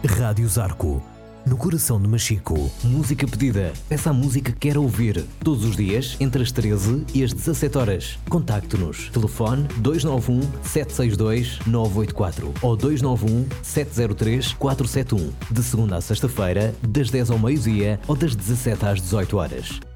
Rádio Zarco, no coração de Machico. Música pedida. Peça a música que quer ouvir. Todos os dias, entre as 13 e as 17 horas. Contacte-nos. Telefone 291 762 984 ou 291 703 471. De segunda a sexta-feira, das 10 ao meio-dia ou das 17 às 18 horas.